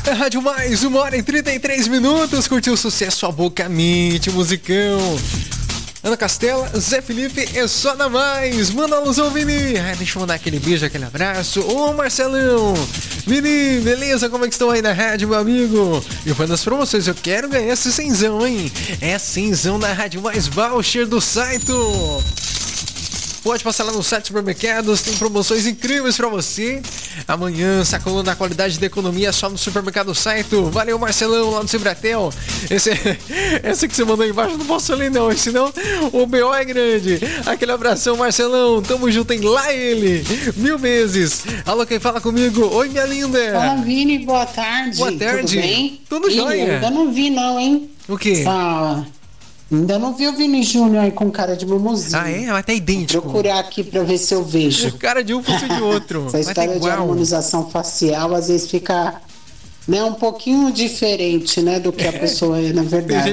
A Rádio Mais, 1h33, curtiu o sucesso A Boca Mente, musicão. Ana Castela, Zé Felipe, é só na Mais. Manda alusão, Vini. Deixa eu mandar aquele beijo, aquele abraço. Ô, Marcelão. Vini, beleza? Como é que estão aí na rádio, meu amigo? E foi nas promoções, eu quero ganhar esse cenzão, hein? É cenzão na Rádio Mais Voucher do site. Pode passar lá no site Supermercados, tem promoções incríveis pra você. Amanhã, sacolando a qualidade da economia só no Supermercado Saito. Valeu, Marcelão, lá no Cibratel. Esse que você mandou aí embaixo, não posso ler não, senão o BO é grande. Aquele abração, Marcelão, tamo junto, hein? Lá ele, 1000 vezes. Alô, quem fala comigo? Oi, minha linda. Fala, Vini, boa tarde. Boa tarde. Tudo bem? Tudo jóia. Ainda não vi não, hein? O quê? Ainda não vi o Vini Júnior aí com cara de mumuzinho. Ah, é? Mas tá idêntico. Vou procurar aqui pra ver se eu vejo. Cara de um fosse de outro. Essa história de harmonização facial às vezes fica, né, um pouquinho diferente, né, do que a pessoa é na verdade.